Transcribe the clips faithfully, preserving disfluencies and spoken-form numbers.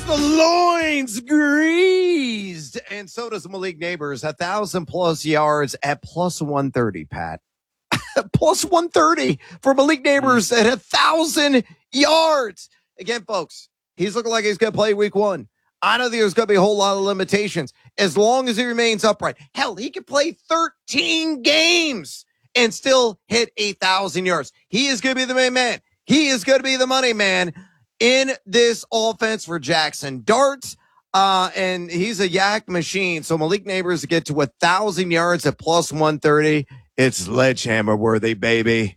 the loins greased. And so does Malik Neighbors. A thousand plus yards at plus one thirty, Pat. Plus one thirty for Malik Neighbors at a thousand yards. Again, folks, he's looking like he's going to play week one. I don't think there's going to be a whole lot of limitations as long as he remains upright. Hell, he could play thirteen games and still hit a thousand yards. He is going to be the main man. He is going to be the money man in this offense for Jackson Dart. Uh, and he's a yak machine. So Malik Neighbors to get to a thousand yards at plus one thirty. It's sledgehammer worthy, baby.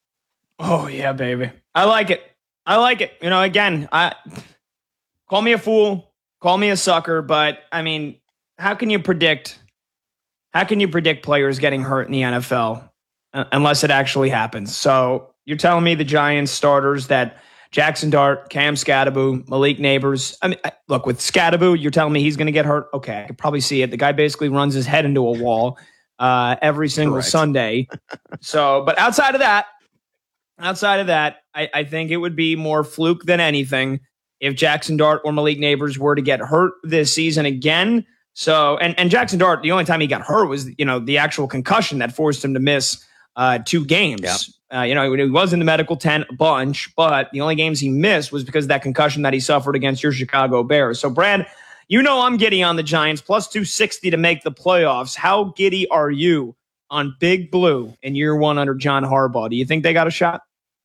Oh yeah, baby. I like it. I like it. You know, again, I call me a fool, call me a sucker, but I mean, how can you predict, how can you predict players getting hurt in the N F L uh, unless it actually happens? So you're telling me the Giants starters that Jackson Dart, Cam Scatterbo, Malik Neighbors. I mean, look, with Scatterbo, you're telling me he's going to get hurt? Okay, I could probably see it. The guy basically runs his head into a wall uh, every single Correct. Sunday. So, but outside of that, outside of that, I, I think it would be more fluke than anything if Jackson Dart or Malik Neighbors were to get hurt this season again. So, and, and Jackson Dart, the only time he got hurt was, you know, the actual concussion that forced him to miss uh, two games. Yep. Uh, you know, he was in the medical tent a bunch, but the only games he missed was because of that concussion that he suffered against your Chicago Bears. So, Brad, you know I'm giddy on the Giants, plus two sixty to make the playoffs. How giddy are you on Big Blue in year one under John Harbaugh? Do you think they got a shot?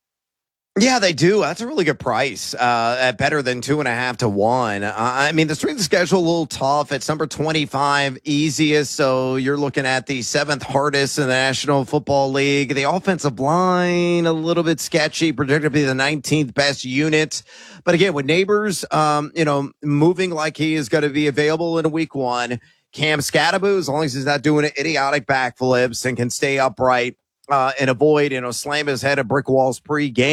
Yeah, they do. That's a really good price. Uh, at better than two and a half to one. Uh, I mean, the strength of the schedule a little tough. It's number twenty-five, easiest. So you're looking at the seventh hardest in the National Football League. The offensive line a little bit sketchy, predicted to be the nineteenth best unit. But again, with Neighbors, um, you know, moving like he is going to be available in a week one. Cam Scatterbo, as long as he's not doing idiotic backflips and can stay upright uh, and avoid, you know, slam his head at brick walls pre-game.